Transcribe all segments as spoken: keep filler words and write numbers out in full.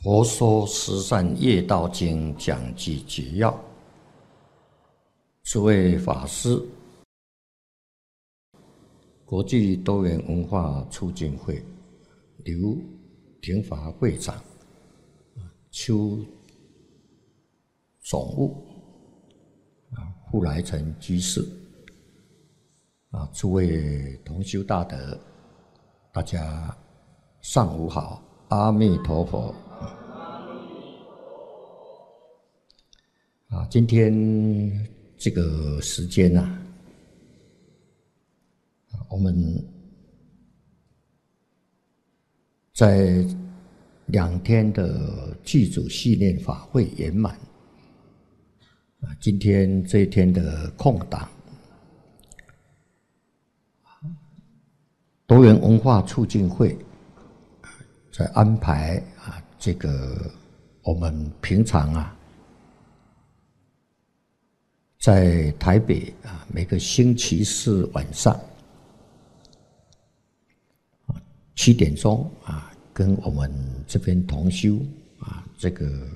佛说十善业道经讲记解要，诸位法师，国际多元文化促进会刘廷华会长、邱总务、傅来成居士，啊，诸位同修大德，大家上午好，阿弥陀佛。啊，今天这个时间呢、啊，我们在两天的祭祖系列法会圆满。啊，今天这一天的空档，多元文化促进会在安排啊，这个我们平常啊。在台北啊，每个星期四晚上七点钟啊，跟我们这边同修啊，这个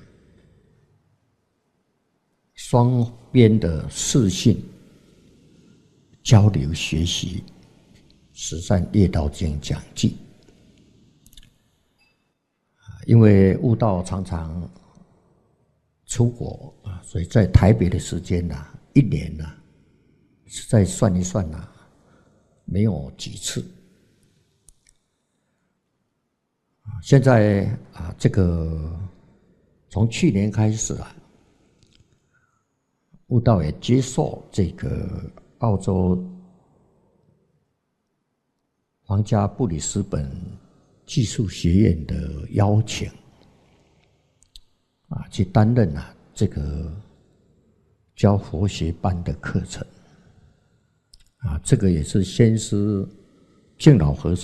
双边的视讯交流学习十善业道经讲记。因为悟道常常出国啊，所以在台北的时间呢。一年呢、啊，再算一算呢、啊，没有几次。现在啊，这个从去年开始啊，悟道也接受这个澳洲皇家布里斯本技术学院的邀请，啊，去担任啊这个。教佛学班的课程，啊，这个也是先师净老和尚。